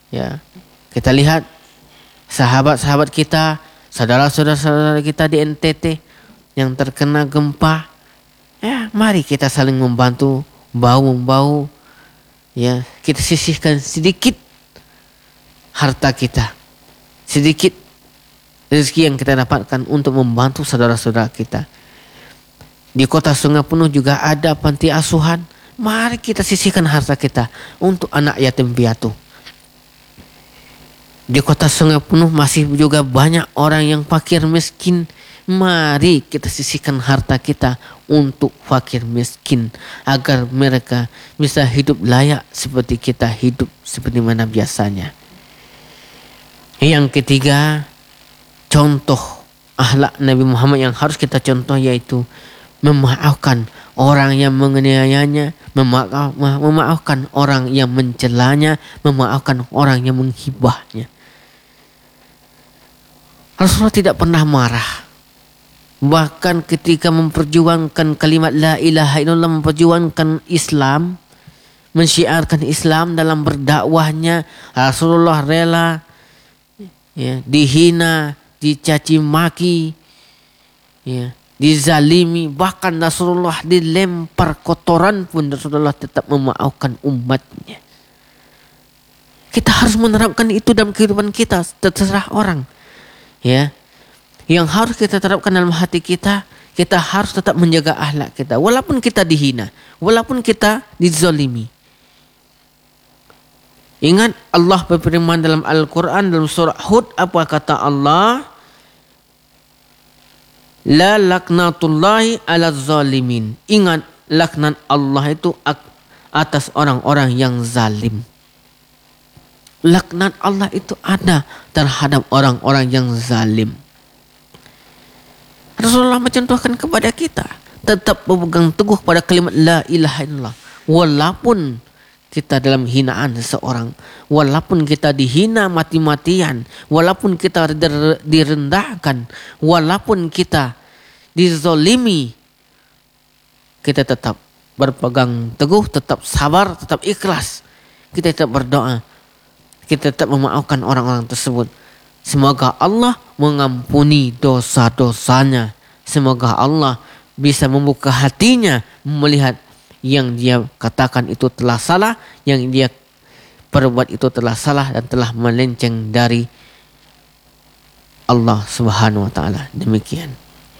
Ya, kita lihat sahabat-sahabat kita, saudara-saudara kita di NTT yang terkena gempa. Ya, mari kita saling membantu, bahu-membahu. Ya, kita sisihkan sedikit harta kita, sedikit rezeki yang kita dapatkan untuk membantu saudara-saudara kita. Di kota Sungai Penuh juga ada panti asuhan. Mari kita sisihkan harta kita untuk anak yatim piatu. Di kota Sungai Penuh masih juga banyak orang yang fakir miskin. Mari kita sisihkan harta kita untuk fakir miskin, agar mereka bisa hidup layak seperti kita hidup seperti mana biasanya. Yang ketiga, contoh akhlak Nabi Muhammad yang harus kita contoh, yaitu memaafkan orang yang menganiayanya, memaafkan orang yang mencelanya, memaafkan orang yang menghibahnya. Rasulullah tidak pernah marah. Bahkan ketika memperjuangkan kalimat la ilaha illallah, memperjuangkan Islam, mensyiarkan Islam dalam berdakwahnya, Rasulullah rela ya, dihina, dicaci maki, ya, dizalimi, bahkan Rasulullah dilempar kotoran pun Rasulullah tetap memaafkan umatnya. Kita harus menerapkan itu dalam kehidupan kita, terserah orang. Ya, yang harus kita terapkan dalam hati kita, kita harus tetap menjaga akhlak kita, walaupun kita dihina, walaupun kita dizalimi. Ingat Allah berfirman dalam Al-Quran dalam surah Hud, apa kata Allah? La laknatullahi ala zalimin. Ingat, laknat Allah itu atas orang-orang yang zalim. Laknat Allah itu ada terhadap orang-orang yang zalim. Rasulullah mencontohkan kepada kita, tetap berpegang teguh pada kalimat la ilaha illallah, walaupun kita dalam hinaan seseorang, walaupun kita dihina mati-matian, walaupun kita direndahkan, walaupun kita dizolimi, kita tetap berpegang teguh, tetap sabar, tetap ikhlas. Kita tetap berdoa, kita tetap memaafkan orang-orang tersebut. Semoga Allah mengampuni dosa-dosanya. Semoga Allah bisa membuka hatinya melihat yang dia katakan itu telah salah, yang dia perbuat itu telah salah dan telah melenceng dari Allah Subhanahu wa taala. Demikian.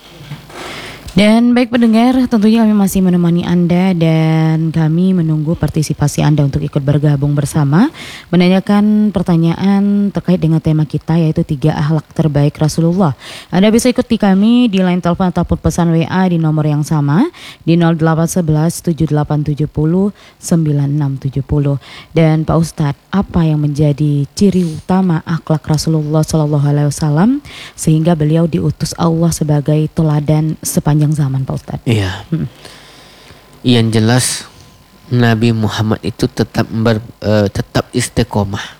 Dan baik pendengar, tentunya kami masih menemani Anda dan kami menunggu partisipasi Anda untuk ikut bergabung bersama, menanyakan pertanyaan terkait dengan tema kita, yaitu 3 akhlak terbaik Rasulullah. Anda bisa ikuti kami di line telepon ataupun pesan WA di nomor yang sama di 0811 7870 9670. Dan Pak Ustadz, apa yang menjadi ciri utama akhlak Rasulullah SAW sehingga beliau diutus Allah sebagai teladan sepanjang zaman, Pak Ustadz? Iya. Yang jelas Nabi Muhammad itu tetap istiqomah.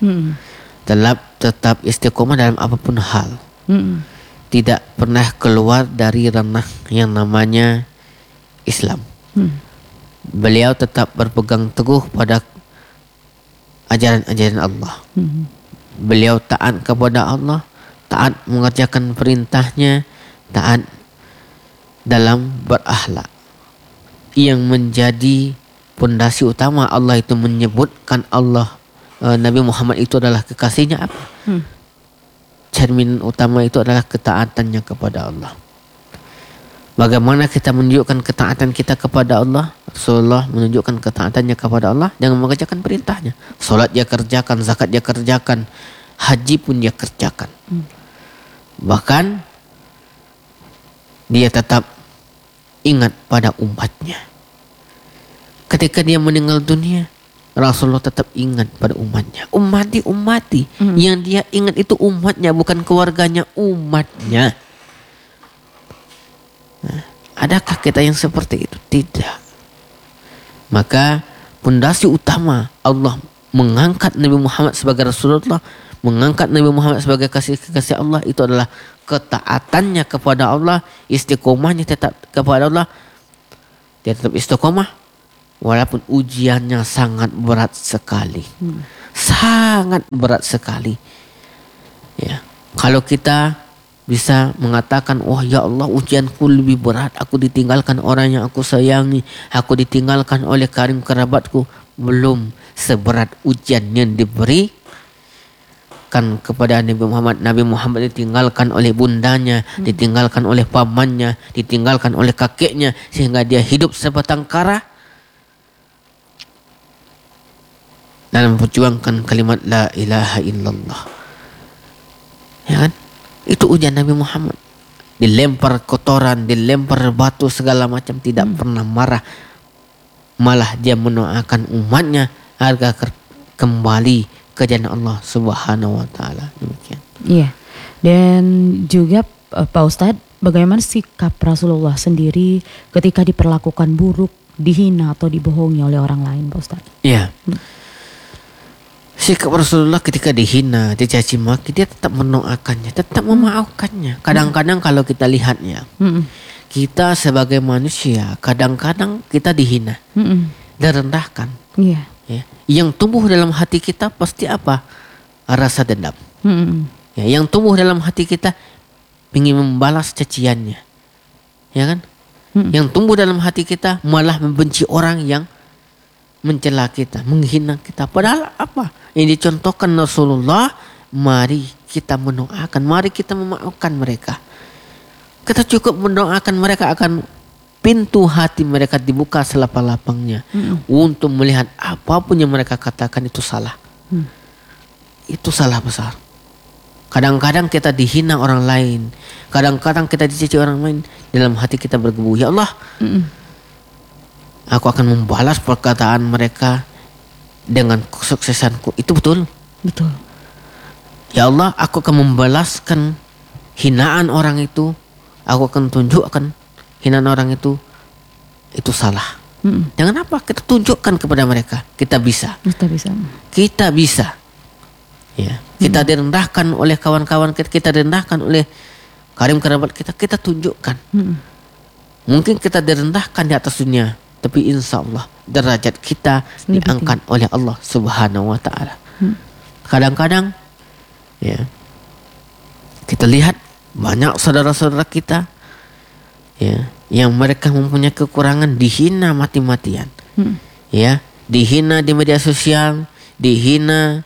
Tetap istiqomah dalam apapun hal. Tidak pernah keluar dari ranah yang namanya Islam. Beliau tetap berpegang teguh pada ajaran-ajaran Allah. Beliau taat kepada Allah, taat mengerjakan perintahnya, taat dalam berakhlak. Yang menjadi pondasi utama Allah itu menyebutkan Nabi Muhammad itu adalah kekasihnya apa? Cermin utama itu adalah ketaatannya kepada Allah. Bagaimana kita menunjukkan ketaatan kita kepada Allah? Rasulullah menunjukkan ketaatannya kepada Allah dengan mengerjakan perintahnya. Salat dia kerjakan, zakat dia kerjakan, haji pun dia kerjakan. Bahkan dia tetap ingat pada umatnya. Ketika dia meninggal dunia, Rasulullah tetap ingat pada umatnya. Ummati. Yang dia ingat itu umatnya, bukan keluarganya, umatnya. Nah, adakah kita yang seperti itu? Tidak. Maka pondasi utama Allah mengangkat Nabi Muhammad sebagai Rasulullah, mengangkat Nabi Muhammad sebagai kekasih Allah, itu adalah ketaatannya kepada Allah, istiqomahnya tetap kepada Allah. Dia tetap istiqomah walaupun ujiannya sangat berat sekali. sangat berat sekali. Ya, kalau kita bisa mengatakan, oh ya Allah, ujianku lebih berat, aku ditinggalkan orang yang aku sayangi, aku ditinggalkan oleh karim kerabatku, belum seberat ujian yang diberikan kepada Nabi Muhammad. Nabi Muhammad ditinggalkan oleh bundanya, ditinggalkan oleh pamannya, ditinggalkan oleh kakeknya, sehingga dia hidup sebatang kara dalam memperjuangkan kalimat la ilaha illallah. Ya kan? Itu ujian Nabi Muhammad. Dilempar kotoran, dilempar batu segala macam, tidak pernah marah. Malah dia mendoakan umatnya agar kembali ke jalan Allah Subhanahu wa taala. Demikian. Iya. Dan juga Pak Ustadz, bagaimana sikap Rasulullah sendiri ketika diperlakukan buruk, dihina atau dibohongi oleh orang lain, Pak Ustadz? Iya. Sikap Rasulullah ketika dihina, dicaci maki, dia tetap mendoakannya, tetap memaafkannya. Kadang-kadang kalau kita lihatnya, kita sebagai manusia, kadang-kadang kita dihina, direndahkan. Iya. Ya. Yang tumbuh dalam hati kita pasti apa? Rasa dendam. Ya, yang tumbuh dalam hati kita ingin membalas caciannya, ya kan? Yang tumbuh dalam hati kita malah membenci orang yang mencela kita, menghina kita. Padahal apa? Yang dicontohkan Rasulullah, mari kita mendoakan, mari kita memaafkan mereka. Kita cukup mendoakan mereka, akan pintu hati mereka dibuka selapang-lapangnya untuk melihat apapun yang mereka katakan itu salah. Itu salah besar. Kadang-kadang kita dihina orang lain, kadang-kadang kita dicaci orang lain, dalam hati kita bergebu, ya Allah, aku akan membalas perkataan mereka dengan kesuksesanku. Itu betul. Betul. Ya Allah, aku akan membalaskan hinaan orang itu. Aku akan tunjukkan hinaan orang itu salah. Dengan apa? Kita tunjukkan kepada mereka kita bisa. Kita bisa. Ya, kita direndahkan oleh kawan-kawan kita, kita direndahkan oleh karim kerabat kita, kita tunjukkan. Mungkin kita direndahkan di atas dunia, tapi insya Allah derajat kita diangkat oleh Allah Subhanahu wa taala. Kadang-kadang ya, kita lihat banyak saudara-saudara kita ya, yang mereka mempunyai kekurangan dihina mati-matian. Ya, dihina di media sosial, dihina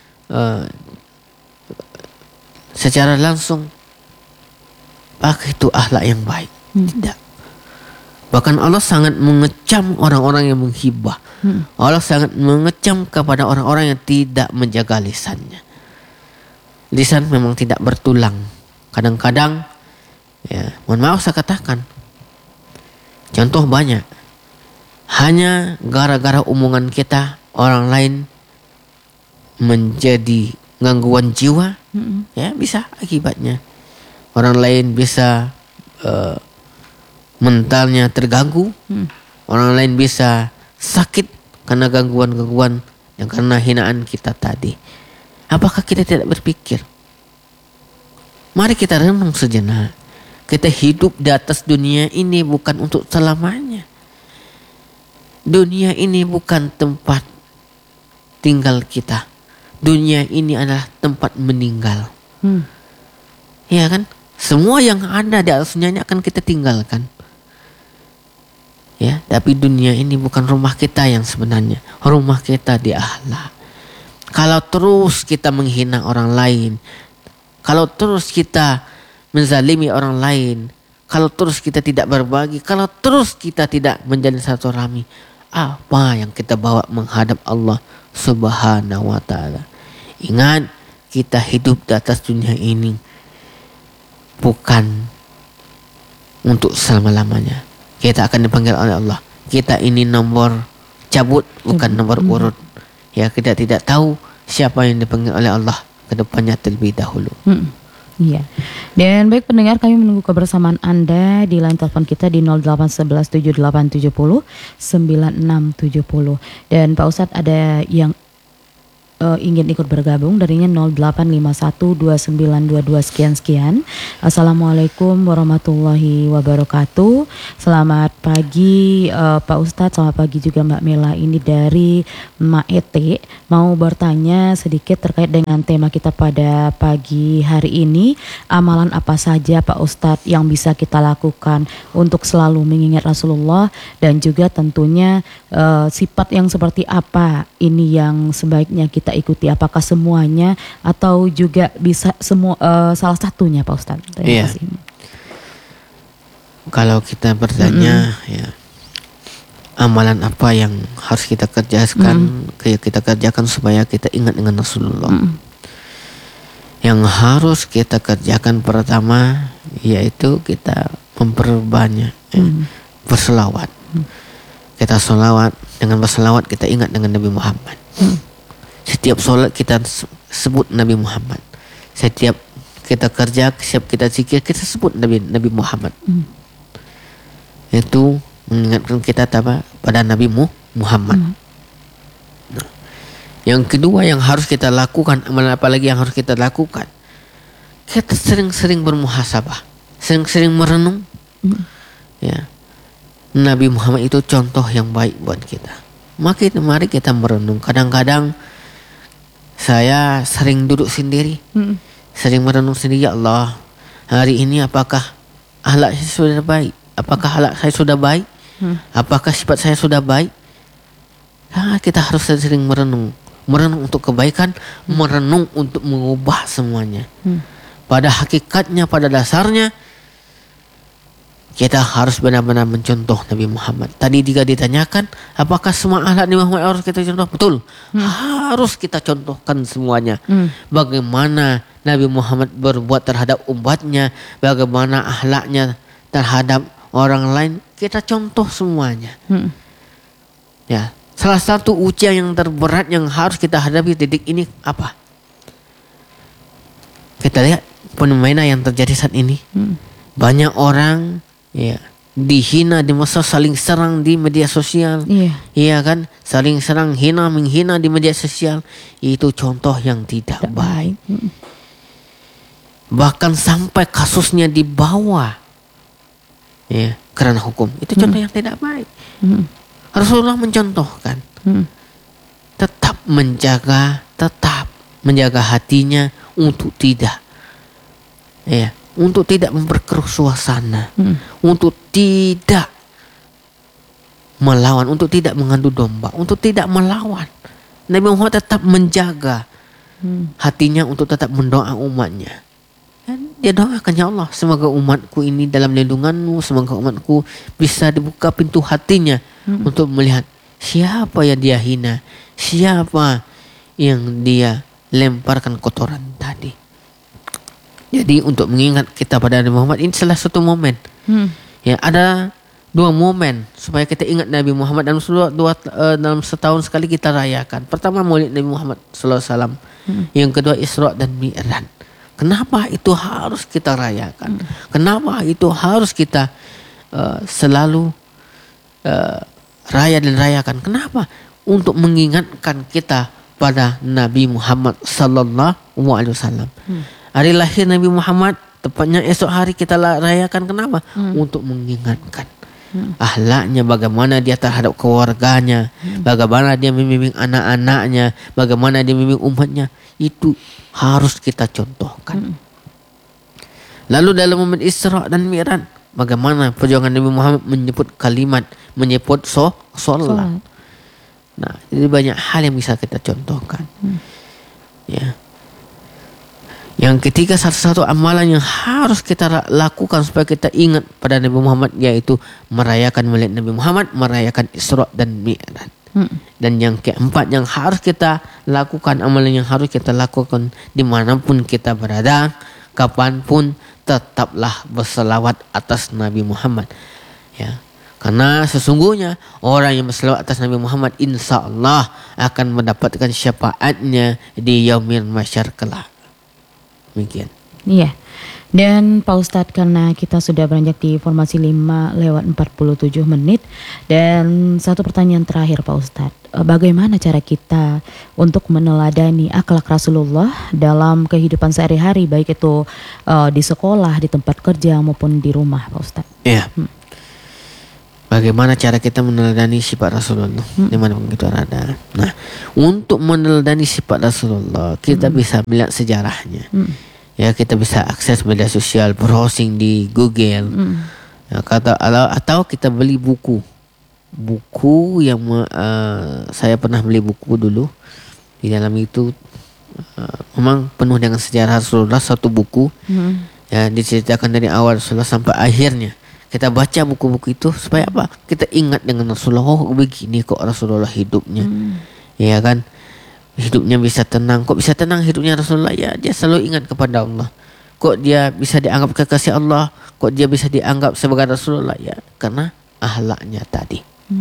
secara langsung. Apakah itu akhlak yang baik? Tidak. Bahkan Allah sangat mengecam orang-orang yang menghibah. Allah sangat mengecam kepada orang-orang yang tidak menjaga lisannya. Lisan memang tidak bertulang. Kadang-kadang, ya, mohon maaf saya katakan, contoh banyak. Hanya gara-gara omongan kita, orang lain menjadi gangguan jiwa, ya bisa akibatnya. Orang lain bisa mentalnya terganggu, orang lain bisa sakit karena gangguan-gangguan yang karena hinaan kita tadi. Apakah kita tidak berpikir? Mari kita renung sejenak. Kita hidup di atas dunia ini bukan untuk selamanya. Dunia ini bukan tempat tinggal kita. Dunia ini adalah tempat meninggal. Ya kan? Semua yang ada di atas dunia ini akan kita tinggalkan. Ya, tapi dunia ini bukan rumah kita yang sebenarnya. Rumah kita di akhlak. Kalau terus kita menghina orang lain, kalau terus kita menzalimi orang lain, kalau terus kita tidak berbagi, kalau terus kita tidak menjalin silaturahmi, apa yang kita bawa menghadap Allah Subhanahu wa taala? Ingat, kita hidup di atas dunia ini bukan untuk selama-lamanya. Kita akan dipanggil oleh Allah. Kita ini nomor cabut, bukan nomor urut. Ya, kita tidak tahu siapa yang dipanggil oleh Allah ke depannya terlebih dahulu. Iya. Dan baik pendengar, kami menunggu kebersamaan Anda di line telepon kita di 0811 7870 9670. Dan Pak Ustadz, ada yang ingin ikut bergabung darinya 08512922 sekian. Assalamualaikum warahmatullahi wabarakatuh. Selamat pagi Pak Ustadz, selamat pagi juga Mbak Mela. Ini dari Mak Ete, mau bertanya sedikit terkait dengan tema kita pada pagi hari ini. Amalan apa saja Pak Ustadz yang bisa kita lakukan untuk selalu mengingat Rasulullah, dan juga tentunya sifat yang seperti apa ini yang sebaiknya kita ikuti, apakah semuanya atau juga bisa semua salah satunya Pak Ustadz? Terima kasih. Kalau kita bertanya ya, amalan apa yang harus kita kerjakan, kita kerjakan supaya kita ingat dengan Rasulullah. Yang harus kita kerjakan pertama yaitu kita memperbanyak berselawat. Kita selawat, dengan berselawat kita ingat dengan Nabi Muhammad. Setiap sholat kita sebut Nabi Muhammad. Setiap kita kerja, setiap kita zikir, kita sebut Nabi Muhammad. Itu mengingatkan kita pada Nabi Muhammad. Nah, yang kedua yang harus kita lakukan, amalan apa lagi yang harus kita lakukan? Kita sering-sering bermuhasabah, sering-sering merenung. Ya, Nabi Muhammad itu contoh yang baik buat kita. Mari kita merenung. Kadang-kadang saya sering duduk sendiri, sering merenung sendiri. Ya Allah, hari ini apakah akhlak saya sudah baik? Apakah akhlak saya sudah baik? Apakah sifat saya sudah baik? Kita harus sering merenung untuk kebaikan, merenung untuk mengubah semuanya. Pada hakikatnya, pada dasarnya, kita harus benar-benar mencontoh Nabi Muhammad. Tadi jika ditanyakan, apakah semua akhlak Nabi Muhammad harus kita contoh? Betul, harus kita contohkan semuanya. Bagaimana Nabi Muhammad berbuat terhadap umatnya, bagaimana akhlaknya terhadap orang lain, kita contoh semuanya. Ya, salah satu ujian yang terberat yang harus kita hadapi detik ini apa? Kita lihat fenomena yang terjadi saat ini. Banyak orang ya dihina di masa, saling serang di media sosial. Iya kan, saling serang, menghina di media sosial. Itu contoh yang tidak baik. Bahkan sampai kasusnya dibawa ya kerana hukum. Itu contoh yang tidak baik. Rasulullah mencontohkan tetap menjaga hatinya untuk tidak memperkeruh suasana, untuk tidak melawan, untuk tidak mengadu domba, untuk tidak melawan. Nabi Muhammad tetap menjaga hatinya untuk tetap mendoa umatnya. Dan dia doakan, ya Allah, semoga umatku ini dalam lindunganmu, semoga umatku bisa dibuka pintu hatinya untuk melihat siapa yang dia hina, siapa yang dia lemparkan kotoran tadi. Jadi untuk mengingat kita pada Nabi Muhammad, ini salah satu momen. Ya, ada dua momen supaya kita ingat Nabi Muhammad, dan dalam setahun sekali kita rayakan. Pertama Maulid Nabi Muhammad SAW. Yang kedua Isra dan Mi'raj. Kenapa itu harus kita rayakan? Kenapa itu harus kita selalu raya dan rayakan? Kenapa? Untuk mengingatkan kita pada Nabi Muhammad sallallahu alaihi wasallam. Hari lahir Nabi Muhammad, tepatnya esok hari kita rayakan. Kenapa? Untuk mengingatkan akhlaknya, bagaimana dia terhadap keluarganya, bagaimana dia membimbing anak-anaknya, bagaimana dia membimbing umatnya. Itu harus kita contohkan. Lalu dalam momen Isra dan Mi'raj, bagaimana perjuangan Nabi Muhammad menyebut sholat. Nah, jadi banyak hal yang bisa kita contohkan. Ya. Yang ketiga, satu amalan yang harus kita lakukan supaya kita ingat pada Nabi Muhammad, yaitu merayakan Maulid Nabi Muhammad, merayakan Isra dan Mi'raj. Dan yang keempat yang harus kita lakukan, amalan yang harus kita lakukan dimanapun kita berada, kapanpun, tetaplah berselawat atas Nabi Muhammad. Ya, karena sesungguhnya orang yang berselawat atas Nabi Muhammad, insya Allah akan mendapatkan syafaatnya di yaumil mahsyar kelak. Demikian. Iya. Dan Pak Ustadz, karena kita sudah beranjak di formasi 5:47 dan satu pertanyaan terakhir Pak Ustadz, bagaimana cara kita untuk meneladani akhlak Rasulullah dalam kehidupan sehari-hari, baik itu di sekolah, di tempat kerja maupun di rumah Pak Ustadz? Iya. Bagaimana cara kita meneladani sifat Rasulullah dimanapun kita ada. Nah, untuk meneladani sifat Rasulullah kita bisa melihat sejarahnya. Ya, kita bisa akses media sosial, browsing di Google, ya, atau kita beli buku yang saya pernah beli buku dulu. Di dalam itu memang penuh dengan sejarah Rasulullah, satu buku ya, diceritakan dari awal Rasulullah sampai akhirnya. Kita baca buku-buku itu supaya apa? Kita ingat dengan Rasulullah. Oh, begini kok Rasulullah hidupnya, ya kan? Hidupnya bisa tenang. Kok bisa tenang hidupnya Rasulullah? Ya, dia selalu ingat kepada Allah. Kok dia bisa dianggap kekasih Allah? Kok dia bisa dianggap sebagai Rasulullah? Ya, karena akhlaknya tadi.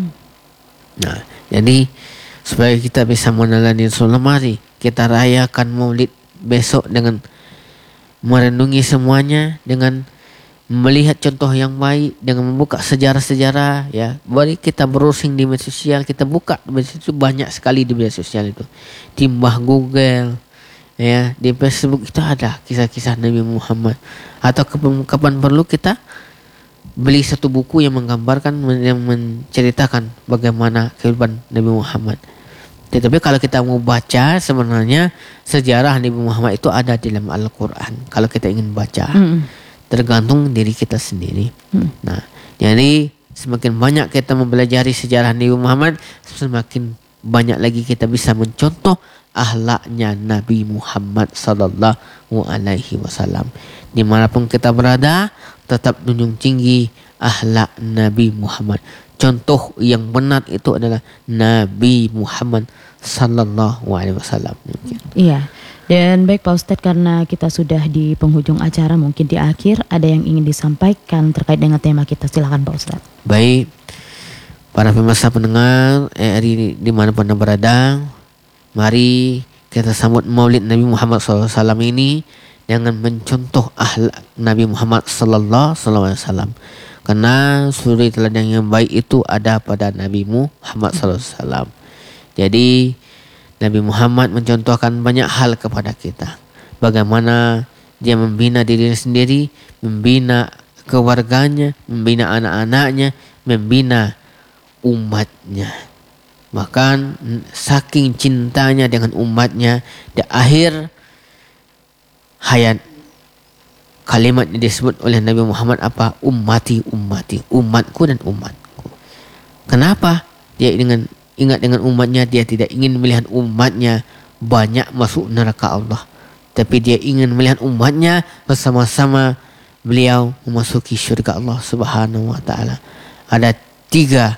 Nah, jadi supaya kita bisa meneladani Rasulullah, mari kita rayakan Maulid besok dengan merenungi semuanya, dengan melihat contoh yang baik, dengan membuka sejarah-sejarah, ya. Mari kita browsing di media sosial, kita buka di media sosial, banyak sekali di media sosial itu. Timbah Google, ya, di Facebook itu ada kisah-kisah Nabi Muhammad. Atau kapan perlu kita beli satu buku yang menggambarkan, yang menceritakan bagaimana kehidupan Nabi Muhammad. Tetapi kalau kita mau baca, sebenarnya sejarah Nabi Muhammad itu ada di dalam Al-Quran. Kalau kita ingin baca, tergantung diri kita sendiri. Nah, jadi semakin banyak kita mempelajari sejarah Nabi Muhammad, semakin banyak lagi kita bisa mencontoh akhlaknya Nabi Muhammad sallallahu alaihi wasallam. Dimanapun kita berada, tetap junjung tinggi akhlak Nabi Muhammad. Contoh yang benar itu adalah Nabi Muhammad sallallahu alaihi wasallam. Iya. Dan baik Pak Ustadz, karena kita sudah di penghujung acara, mungkin di akhir ada yang ingin disampaikan terkait dengan tema kita. Silakan Pak Ustadz. Baik, para pemirsa pendengar RRI dimanapun Anda berada, mari kita sambut Maulid Nabi Muhammad SAW ini dengan mencontoh akhlak Nabi Muhammad Sallallahu Alaihi Wasallam. Karena suri teladan yang baik itu ada pada Nabi Muhammad SAW. Jadi Nabi Muhammad mencontohkan banyak hal kepada kita. Bagaimana dia membina dirinya sendiri, membina keluarganya, membina anak-anaknya, membina umatnya. Bahkan saking cintanya dengan umatnya, di akhir hayat kalimat yang disebut oleh Nabi Muhammad apa? Ummati, ummati, umatku dan umatku. Kenapa? Dia ingat dengan umatnya, dia tidak ingin melihat umatnya banyak masuk neraka Allah, tapi dia ingin melihat umatnya bersama-sama beliau memasuki syurga Allah Subhanahu wa taala. Ada tiga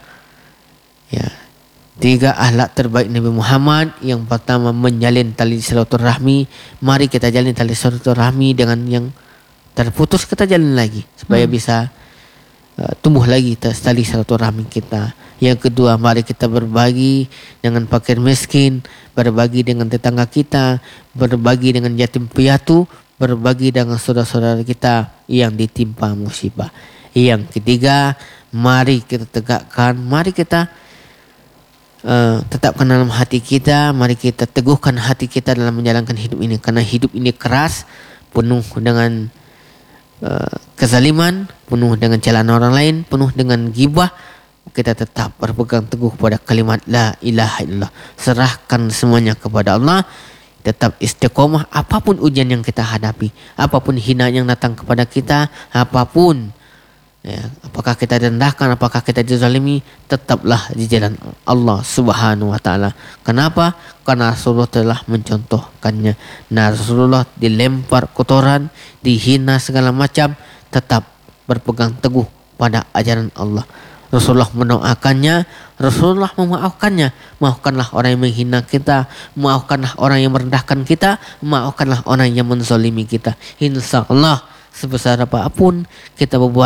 akhlak terbaik Nabi Muhammad. Yang pertama, menjalin tali silaturahmi. Mari kita jalin tali silaturahmi, dengan yang terputus kita jalin lagi supaya bisa tumbuh lagi tali silaturahmi kita. Yang kedua, mari kita berbagi dengan fakir miskin, berbagi dengan tetangga kita, berbagi dengan yatim piatu, berbagi dengan saudara-saudara kita yang ditimpa musibah. Yang ketiga, mari kita tegakkan, mari kita tetapkan dalam hati kita, mari kita teguhkan hati kita dalam menjalankan hidup ini. Karena hidup ini keras, penuh dengan kezaliman, penuh dengan celaan orang lain, penuh dengan ghibah. Kita tetap berpegang teguh pada kalimat la ilaha illallah. Serahkan semuanya kepada Allah. Tetap istiqomah apapun ujian yang kita hadapi, apapun hina yang datang kepada kita, apapun, ya, apakah kita direndahkan, apakah kita dizalimi, tetaplah di jalan Allah Subhanahu wa taala. Kenapa? Karena Rasulullah telah mencontohkannya. Nah, Rasulullah dilempar kotoran, dihina segala macam, tetap berpegang teguh pada ajaran Allah. Rasulullah mendoakannya, Rasulullah memaafkannya. Maafkanlah orang yang menghina kita, maafkanlah orang yang merendahkan kita, maafkanlah orang yang menzalimi kita. Insya Allah sebesar apapun kita berbuat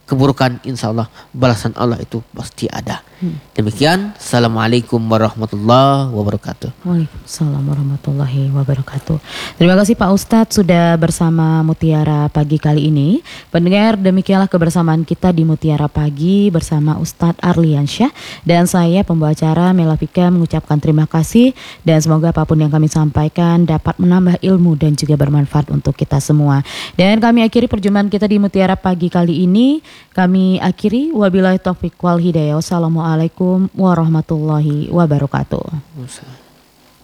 keburukan, insya Allah balasan Allah itu pasti ada. Demikian, Assalamualaikum warahmatullahi wabarakatuh. Waalaikumsalam warahmatullahi wabarakatuh. Terima kasih Pak Ustadz sudah bersama Mutiara Pagi kali ini. Pendengar, demikianlah kebersamaan kita di Mutiara Pagi bersama Ustadz Arliansyah dan saya pembawa acara Melafika mengucapkan terima kasih dan semoga apapun yang kami sampaikan dapat menambah ilmu dan juga bermanfaat untuk kita semua. Dan kami akhiri perjumpaan kita di Mutiara Pagi kali ini. Kami akhiri wabillahi taufiq wal hidayah. Wassalamualaikum warahmatullahi wabarakatuh.